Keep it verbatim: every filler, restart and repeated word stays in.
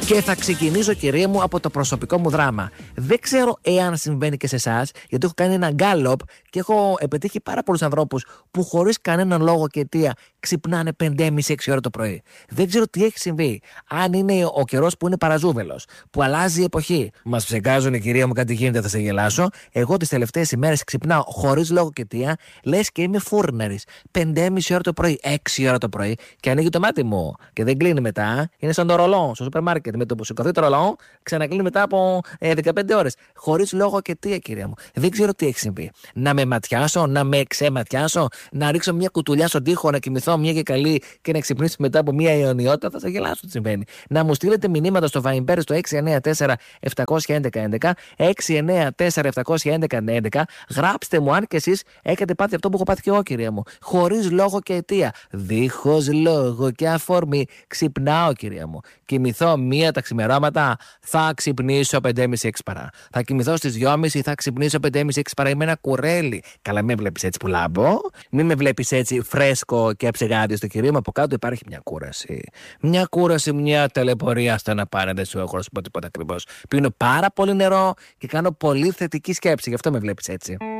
Και θα ξεκινήσω, κυρία μου, από το προσωπικό μου δράμα. Δεν ξέρω εάν συμβαίνει και σε εσάς, γιατί έχω κάνει ένα γκάλοπ και έχω επιτύχει πάρα πολλούς ανθρώπους που χωρίς κανέναν λόγο και αιτία ξυπνάνε πέντε και μισή έξι ώρα το πρωί. Δεν ξέρω τι έχει συμβεί. Αν είναι ο καιρός που είναι παραζούβελος, που αλλάζει η εποχή. Μας ψεκάζουν, κυρία μου, κάτι γίνεται, θα σε γελάσω. Εγώ τις τελευταίες ημέρες ξυπνάω χωρίς λόγο και αιτία, λες και είμαι φούρναρης. πέντε και μισή ώρα το πρωί, έξι ώρα το πρωί και ανοίγει το μάτι μου. Και δεν κλείνει μετά. Είναι σαν το ρολό στο σούπερ μάρκετ. Με το που σηκωθεί το ρολό, ξανακλείνει μετά από ε, δεκαπέντε ώρες. Χωρίς λόγο και αιτία, κυρία μου. Δεν ξέρω τι έχει συμβεί. Να με ματιάσω, να με ξεματιάσω, να ρίξω μια κουτουλιά στον τοίχο, να κοιμηθώ μια και καλή και να ξυπνήσω μετά από μια αιωνιότητα, θα σα γελάσω τι συμβαίνει. Να μου στείλετε μηνύματα στο Viber στο έξι εννιά τέσσερα επτά ένα ένα ένα, έξι εννιά τέσσερα επτά ένα ένα ένα. Γράψτε μου αν και εσείς έχετε πάθει αυτό που έχω πάθει και εγώ, κυρία μου. Χωρίς λόγο και αιτία. Δίχως λόγο και αφορμή. Ξυπνάω, κυρία μου. Κοιμηθώ μία τα ξημερώματα, θα ξυπνήσω πέντε και μισή έξι παρά. Θα κοιμηθώ στις δυόμιση, θα ξυπνήσω πέντε και μισή έξι παρά. Είμαι ένα κουρέλι. Καλά, μην με βλέπεις έτσι που λάμπω. Μην με βλέπεις έτσι φρέσκο και ψεγάδιστο, κυρία μου. Από κάτω υπάρχει μια κούραση. Μια κούραση, μια ταλαιπωρία στο να πάνε, δεν σου έχω να σου πω τίποτα ακριβώς. Πίνω πάρα πολύ νερό και κάνω πολύ θετική σκέψη. Γι' αυτό με βλέπεις έτσι.